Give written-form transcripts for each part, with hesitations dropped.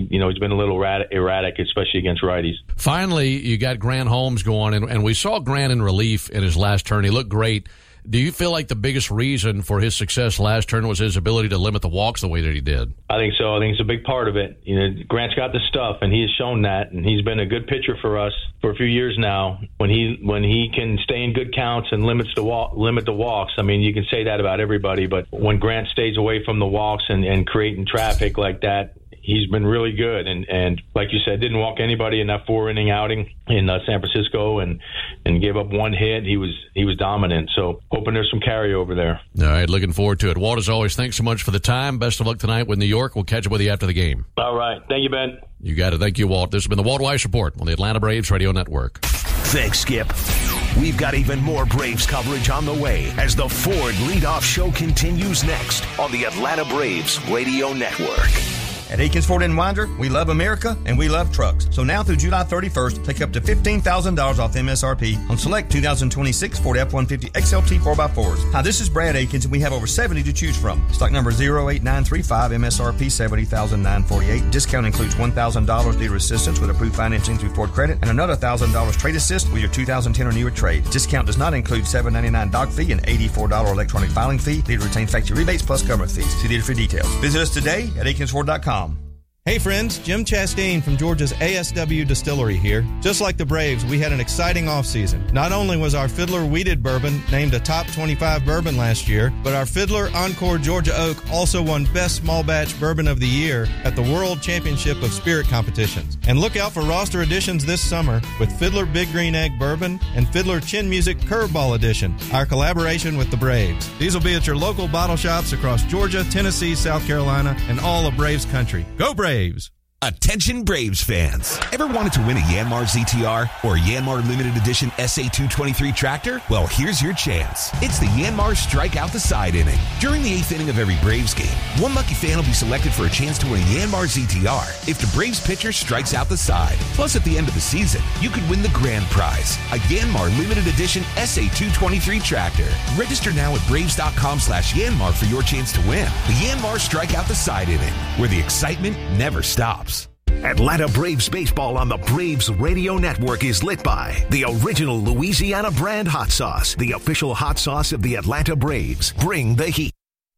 he's been a little erratic, especially against righties. Finally, you got Grant Holmes going, and we saw Grant in relief in his last turn. He looked great. Do you feel like the biggest reason for his success last turn was his ability to limit the walks the way that he did? I think so. I think it's a big part of it. Grant's got the stuff, and he has shown that, and he's been a good pitcher for us for a few years now. When he can stay in good counts and limit the walks, I mean, you can say that about everybody, but when Grant stays away from the walks and creating traffic like that, he's been really good, and like you said, didn't walk anybody in that 4-inning outing in San Francisco, and gave up one hit. He was dominant. So hoping there's some carryover there. All right, looking forward to it. Walt, as always, thanks so much for the time. Best of luck tonight with New York. We'll catch up with you after the game. All right, thank you, Ben. You got it. Thank you, Walt. This has been the Walt Weiss Report on the Atlanta Braves Radio Network. Thanks, Skip. We've got even more Braves coverage on the way as the Ford Leadoff Show continues next on the Atlanta Braves Radio Network. At Aikens Ford in Winder, we love America and we love trucks. So now through July 31st, take up to $15,000 off MSRP on select 2026 Ford F-150 XLT 4x4s. Hi, this is Brad Aikens, and we have over 70 to choose from. Stock number 08935, MSRP $70,948. Discount includes $1,000 dealer assistance with approved financing through Ford Credit and another $1,000 trade assist with your 2010 or newer trade. Discount does not include $7.99 doc fee and $84 electronic filing fee. Dealer retains factory rebates plus government fees. See dealer for details. Visit us today at AikensFord.com. Hey friends, Jim Chastain from Georgia's ASW Distillery here. Just like the Braves, we had an exciting offseason. Not only was our Fiddler Wheated Bourbon named a top 25 bourbon last year, but our Fiddler Encore Georgia Oak also won Best Small Batch Bourbon of the Year at the World Championship of Spirit Competitions. And look out for roster additions this summer with Fiddler Big Green Egg Bourbon and Fiddler Chin Music Curveball Edition, our collaboration with the Braves. These will be at your local bottle shops across Georgia, Tennessee, South Carolina, and all of Braves country. Go Braves! Attention Braves fans. Ever wanted to win a Yanmar ZTR or Yanmar Limited Edition SA223 tractor? Well, here's your chance. It's the Yanmar Strike Out the Side inning. During the 8th inning of every Braves game, one lucky fan will be selected for a chance to win a Yanmar ZTR if the Braves pitcher strikes out the side. Plus, at the end of the season, you could win the grand prize, a Yanmar Limited Edition SA223 tractor. Register now at Braves.com/Yanmar for your chance to win. The Yanmar Strike Out the Side inning, where the excitement never stops. Atlanta Braves baseball on the Braves Radio Network is lit by the original Louisiana brand hot sauce, the official hot sauce of the Atlanta Braves. Bring the heat.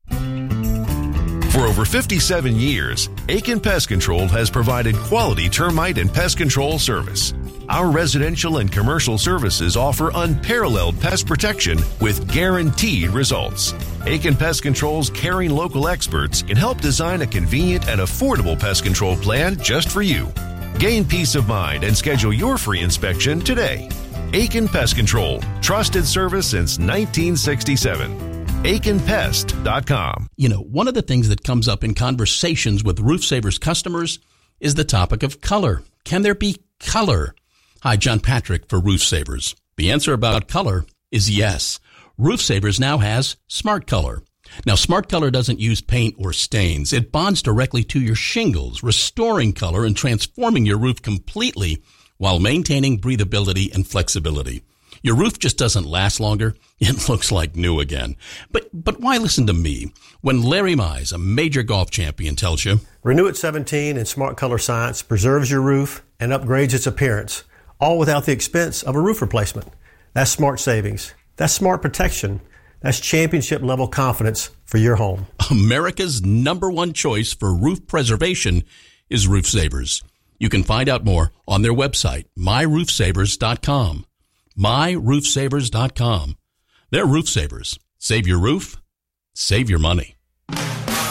For over 57 years, Aiken Pest Control has provided quality termite and pest control service. Our residential and commercial services offer unparalleled pest protection with guaranteed results. Aiken Pest Control's caring local experts can help design a convenient and affordable pest control plan just for you. Gain peace of mind and schedule your free inspection today. Aiken Pest Control, trusted service since 1967. AikenPest.com. You know, one of the things that comes up in conversations with Roof Savers customers is the topic of color. Can there be color? Hi, John Patrick for Roof Savers. The answer about color is yes. Roof Savers now has Smart Color. Now, Smart Color doesn't use paint or stains. It bonds directly to your shingles, restoring color and transforming your roof completely while maintaining breathability and flexibility. Your roof just doesn't last longer. It looks like new again. But why listen to me when Larry Mize, a major golf champion, tells you, Renew at 17 and Smart Color Science preserves your roof and upgrades its appearance, all without the expense of a roof replacement. That's smart savings. That's smart protection. That's championship-level confidence for your home. America's #1 choice for roof preservation is Roof Savers. You can find out more on their website, myroofsavers.com. myroofsavers.com. They're Roof Savers. Save your roof, save your money.